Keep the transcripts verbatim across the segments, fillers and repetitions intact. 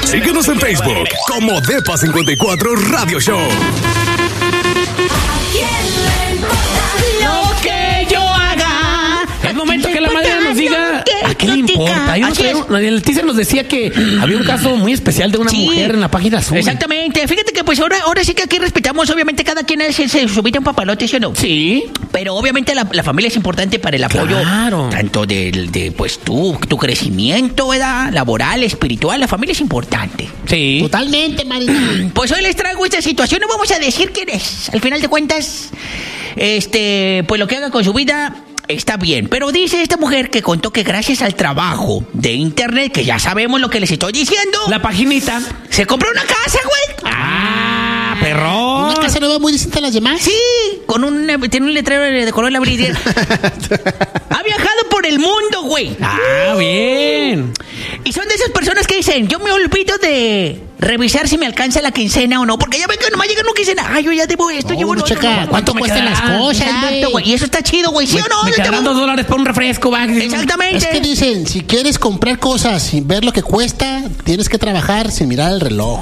Síguenos en Facebook como Depa cincuenta y cuatro Radio Show. Lo que yo haga. Es momento que la madre nos diga a qué le importa. Yo no sé, Leticia nos decía que había un caso muy especial de una Sí. mujer en la página azul. Exactamente. Fíjate que pues ahora, ahora sí que aquí respetamos, obviamente, cada quien es, se subite un papalote, ¿sí o no? Sí. Pero obviamente la, la familia es importante para el apoyo, Claro. tanto del, de pues tu, tu crecimiento, ¿verdad? Laboral, espiritual. La familia es importante. Sí. Totalmente, Marina. Pues hoy les traigo esta situación. No vamos a decir quién es. Al final de cuentas, este, pues lo que haga con su vida está bien. Pero dice esta mujer que contó que gracias al trabajo de internet, que ya sabemos lo que les estoy diciendo, La paginita. se compró una casa, güey. Ah, perrón. Una casa nueva muy distinta a las demás. Sí, con un, tiene un letrero de color la brillera. Ha viajado por el mundo, güey. Ah, bien. Y son de esas personas que dicen, yo me olvido de revisar si me alcanza la quincena o no, porque ya ven que nomás llega una quincena. Ay, yo ya debo esto, No, llevo uno lo checa otro, no, cuánto me cuestan las quedará? cosas, Exacto, güey. Y eso está chido, güey. ¿Sí Me, o no? me Yo te quedarán voy- dos dólares por un refresco, va. Exactamente. Es que dicen, si quieres comprar cosas sin ver lo que cuesta, tienes que trabajar sin mirar el reloj.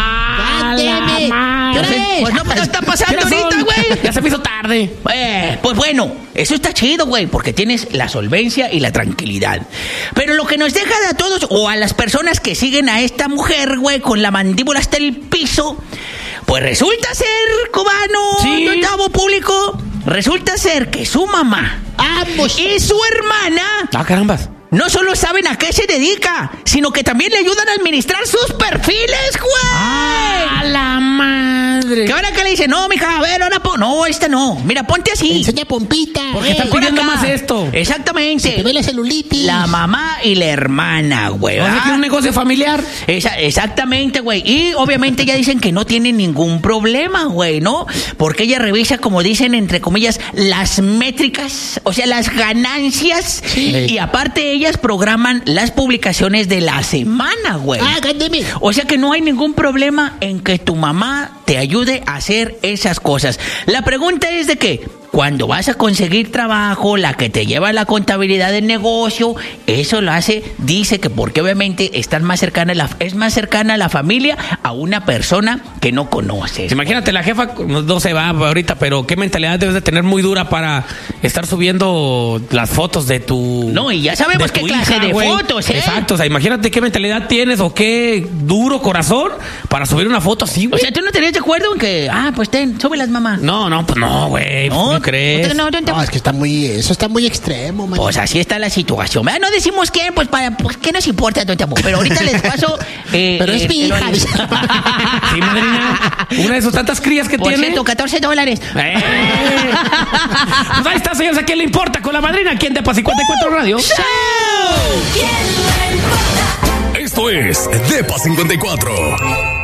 Ah, God la damn it. madre. ¿Qué hora es? Pues no, pues no está pasando ¿Qué ahorita, razón? güey. Ya se me hizo tarde. Eh, pues bueno, eso está chido, güey, porque tienes la solvencia y la tranquilidad. Pero lo que nos deja a todos, o a las personas que siguen a esta mujer, güey, con la mandíbula hasta el piso, pues resulta ser, cubano, Sí. de octavo público, resulta ser que su mamá Ambos. y su hermana Ah, carambas. no solo saben a qué se dedica, sino que también le ayudan a administrar sus perfiles, güey. Ah, la madre. Que ahora que le dice, no, mija, a ver, ahora pon... No, esta no. Mira, ponte así. Enseña pompita. Porque eh, están Por pidiendo acá. más esto. Exactamente. Te ve la celulitis. La mamá y la hermana, güey. O sea, ¿verdad? que es un negocio familiar. Esa- exactamente, güey. Y obviamente ya dicen que no tiene ningún problema, güey, ¿no? Porque ella revisa, como dicen, entre comillas, las métricas, o sea, las ganancias. Sí. Y aparte ellas programan las publicaciones de la semana, güey. Ah, God damn it. O sea que no hay ningún problema en que tu mamá te ayude a hacer esas cosas. La pregunta es de que cuando vas a conseguir trabajo, la que te lleva la contabilidad del negocio, eso lo hace, dice que porque obviamente estás más cercana a la, es más cercana a la familia a una persona que no conoces. Imagínate, la jefa no, no se va ahorita, pero qué mentalidad debes de tener muy dura para estar subiendo las fotos de tu... No, y ya sabemos de qué tu clase hija, de güey. fotos, ¿eh? Exacto, o sea, imagínate qué mentalidad tienes o qué duro corazón para subir una foto así, O güey. sea, ¿tú no estarías de acuerdo en que, ah, pues ten, súbelas, mamá? No, no, pues no, güey. No, ¿Cómo crees? no, no, no, No, es que está muy, eso está muy extremo, man. Pues así está la situación. ¿Verdad? No decimos quién, pues para, pues qué nos importa, don Tamo. Pero ahorita les paso. eh, Pero es eh, mi el- hija. dice. Sí, madrina. Una de sus tantas crías que Por tiene. cierto, catorce dólares. Eh. Pues ahí está, señores. ¿A quién le importa? Con la madrina. ¿Quién de cincuenta y cuatro Radio? Esto es Depa cincuenta y cuatro.